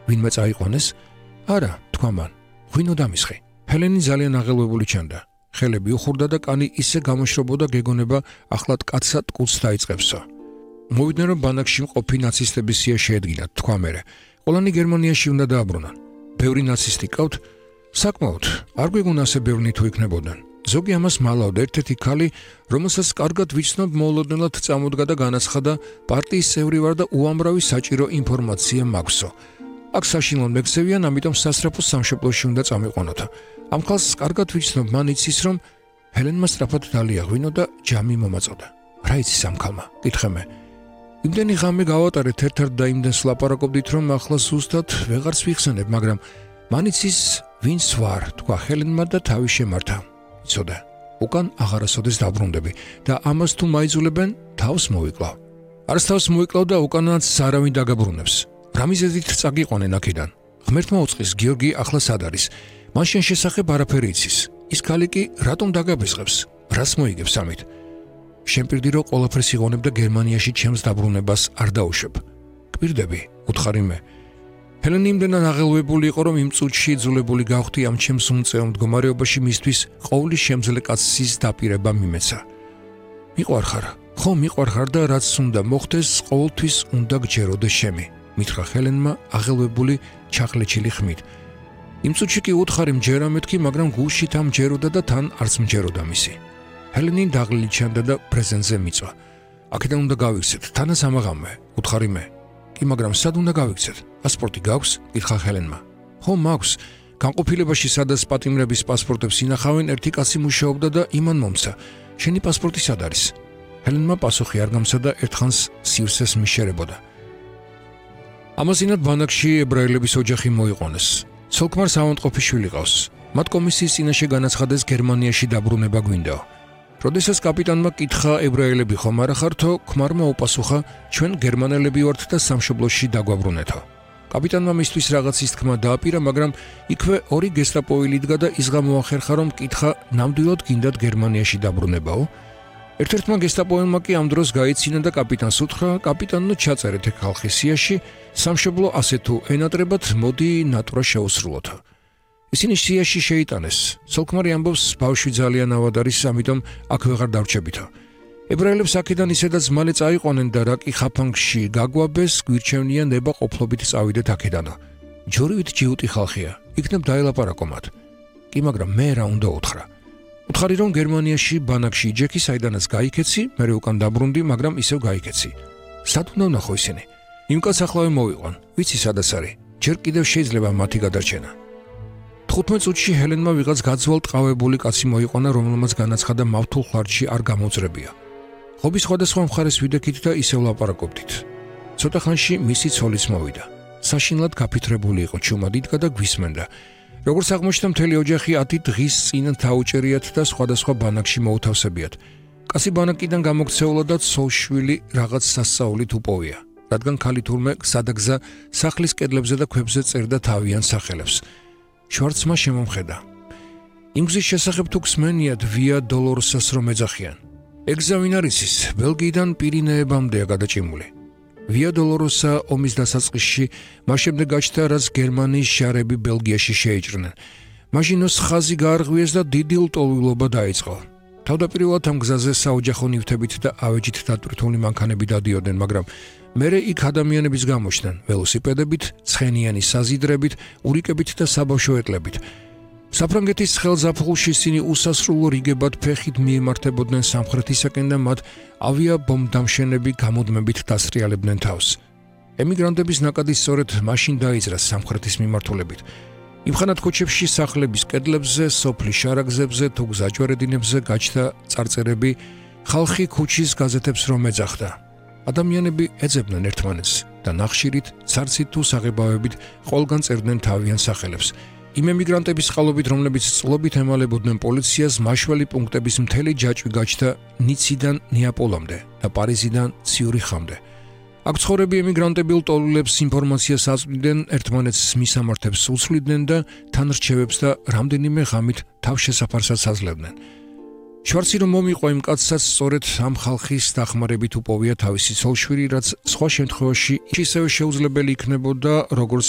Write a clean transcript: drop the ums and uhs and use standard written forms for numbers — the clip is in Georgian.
ვინმე წაიყვანეს? არა, თქვა მან. ღვინო დამისხი. ჰელენი ძალიან აღელვებული ჩანდა. ხელები უხურდა და კანი ისე გამოშრობოდა გეგონება ახლად კაცსა ტკუს დაიწყებსო. მოვიდნენ რომ ბანაკში მყოფი ნაცისტების სია შეედგინათ, თქვა მერე. ყველანი გერმანიაში უნდა დააბრუნან. ბევრი ნაცისტი ყავთ? საკმაოდ, არ გვიგონა ასე ბევრი თუ იქნებოდნენ. ზოგი ამას მალავდა ერთ-ერთი ქალი, რომელსაც კარგად ვიცნობ მოულოდნელად წამოდგა და განაცხადა პარტიის წევრი ვარ და უამრავი საჭირო ინფორმაცია მაქვსო. აქ საშინლად მეგზევიან, ამიტომ სასწრაფო სამშობლოში უნდა წამიყვანოთ. ამ ხალხს კარგად ვიცნობ, მან იცის რომ ჰელენმა სწრაფად დალია ღვინო და ჯამი მომაწოდა. რა იცის ამ ქალმა? კითხე მე. იმდენი ღამე გავატარეთ ერთ-ერთ და იმდენს ლაპარაკობდით რომ ახლა ზუსტად ვეღარც ვიხსენებ, მაგრამ მან იცის ვინც ვარ, თქვა ჰელენმა და თავი შემართა. იცოდა, უკან აღარასოდეს დაბრუნდები და ამას თუ მაიძულებენ, თავს მოვიკლავ. არც თავს მოვიკლავ და უკანაც არავინ დაგაბრუნებს. რა მიზეზით წაგიყვანენ აქედან? ღმერთმა უწყის, გიორგი ახლა სად არის? მან შენ შესახებ არაფერი იცის. ის ქალი კი რატომ დაგაბესღებს? რას მოიგებს ამით? შენ პირდი რომ ყველაფერს იღონებ და გერმანიაში ჩემს დაბრუნებას არ დაუშვებ. გპირდები, უთხარი მე. ჰელენი იმდენად აღელვებული იყო, რომ იმ წუთში იძულებული გავხდი ამ ჩემს უმწეო მდგომარეობაში მისთვის ყოვლის შემძლე კაცის დაპირება მიმეცა. მიყვარხარ, ხო მიყვარხარ და რაც უნდა მოხდეს, ყოველთვის უნდა გჯეროდეს შემი. მითხრა ჰელენმა აღელვებული ჩახლეჩილი ხმით. იმ წუთში კი უთხარი მჯერა მეთქი, მაგრამ გულში თან მჯეროდა და თან არც მჯეროდა მისი. ჰელენი დაღლილი ჩანდა და პრეზენტზე მიწვა. აქედან უნდა გავიქცეთ, თანაც ამაღამე, უთხარი მე. კი, მაგრამ სად უნდა გავიქცეთ? პასპორტი გაქვს? კითხა ჰელენმა. ხო, მაქვს. განყოფილებაში სადაც პატიმრების პასპორტებს ინახავენ, ერთი კაცი მუშაობდა და იმან მომცა. შენი პასპორტი სად არის? ჰელენმა პასუხი არ გამცა და ერთხანს სივსეს მიშერებოდა. ამასინად ბანაკში ებრაელების ოჯახი მოიყვანეს. ცოლ-ქმარს ავადმყოფიშვილი ყავს. მათ კომისიის წინაშე განაცხადეს გერმანიაში დაბრუნება გვინდაო. როდესაც კაპიტანმა კითხა ებრაელები ხომ არა ხართო, ქმარმა უპასუხა ჩვენ გერმანელები ვართ და სამშობლოში დაგვაბრუნეთო. კაპიტანმა მისთვის რაღაცის თქმა დააპირა, მაგრამ იქვე ორი გესტაპოელი იდგა და ის გამოახერხა რომ კითხა ნამდვილად გინდათ გერმანიაში დაბრუნებაო. ერთ-ერთმა გესტაპოელმა კი ამ დროს გაიცინა და კაპიტანს უთხრა, კაპიტანო ჩაწერეთ ეგ ხალხის სიაში, სამშობლო ასე თუ ენატრებათ, მოდი ნატურა შეუსრულოთო. ისინი სიაში შეიტანეს. ცოლ-ქმარი ამბობს, ბავშვი ძალიან ავად არის, ამიტომ აქ ვეღარ დავრჩებითო. ებრაელებს აქედან ისედაც მალე წაიყვანენ და რა კი ხაფანგში გაგვაბეს, გვირჩევნია ნება ყოფლობით წავიდეთ აქედანო. ჯორივით ჯიუტი ხალხია, იქნებ დაელაპარაკო მათ. კი, მაგრამ მე რა უნდა უთხრა? უთხარი რომ გერმანიაში ბანაკში იჯექი, საიდანაც გაიქეცი, მერე უკან დაბრუნდი, მაგრამ ისევ გაიქეცი. სად უნდა ვნახო ისინი? იმ კაცს ახლავე მოვიყვან, ვიცი სადაც არის, ჯერ კიდევ შეიძლება მათი გადარჩენა. 15 წუთში ჰელენმა ვიღაც გაძვალ-ტყავებული კაცი მოიყვანა, რომელმაც განაცხადა მავთულ ხვარჩი არ გამოძრებია. ხობის სხვადასხვა მხარეს ვიდექით და ისევ ლაპარაკობდით. ცოტა ხანში მისი ცოლიც მოვიდა. საშინლად გაფიქრებული იყო, ჩუმად იდგა და გვისმენდა. როგორც აღმოჩნდა, მთელი ოჯახი 10 დღის წინ თაუჭერიათ და სხვადასხვა ბანაკში მოუთავსებიათ. კაცი ბანაკიდან გამოქცეულა და ცოლ-შვილი რაღაც სასწაულით უპოვია, რადგან ქალი თურმე გზადაგზა სახლის კედლებზე და ქვებზე წერდა თავიანთ სახელებს. შვარცმა შემომხედა. იმ გზის შესახებ თუ გსმენიათ ვია დოლოროსას რომ ეძახიან. ეგზა ვინ არის ის? ბელგიიდან პირინეებამდეა გადაჭიმული. ვია დოლოროსა ომის დასაწყისში მას შემდეგ გაჩნდა, რაც გერმანიის შარები ბელგიაში შეიჭრნენ. მაშინოს ხაზი გაარღვიეს და დიდი ლტოლვილობა დაიწყო. თავდაპირველად ამ გზაზე საოჯახო ნივთებით და ავეჯით დატვირთული მანქანები დადიოდნენ, მაგრამ მერე იქ ადამიანების გამოჩნდნენ ველოსიპედებით, ცხენიანი საზიდრებით, ურიკებით და საბავშვო ეტლებით. საფრანგეთის ხელზაფხულში ისინი უსასრულო რიგებად ფეხით მიემართებოდნენ სამხრეთისაკენ და მათ ავიაბომბდამშენები გამუდმებით დასრიალებდნენ თავს. ემიგრანტების ნაკადი სწორედ მაშინ დაიძრა სამხრეთის მიმართულებით. იმხანად ქუჩებში, სახლების კედლებზე, სოფლის შარაგზებზე თუ გზაჯვარედინებზე გაჩნდა წარწერები, ხალხი ქუჩის გაზეთებს რომ ეძახდა. ადამიანები ეძებდნენ ერთმანეთს და ნახშირით, ცარცით თუ საღებავებით ყველგან წერდნენ თავიანთ სახელებს. იმ ემიგრანტების წყალობით, რომლებიც წლობით ემალებოდნენ პოლიციას, მაშველი პუნქტების მთელი ჯაჭვი გაჩნდა ნიციდან ნეაპოლამდე და პარიზიდან ციურიხამდე. აქ ცხოვრები ემიგრანტები ლტოლვილებს ინფორმაციას აწვდიდნენ, ერთმანეთს მისამართებს უცვლიდნენ და თანრჩევებს და რამდენიმე ღამით თავშესაფარსაც აძლევდნენ. შვარცი რომ მომიყვა იმ კაცსაც, სწორედ ამ ხალხის დახმარებით უპოვია თავისი ცოლ-შვილი, რაც სხვა შემთხვევაში ისევე შეუძლებელი იქნებოდა, როგორც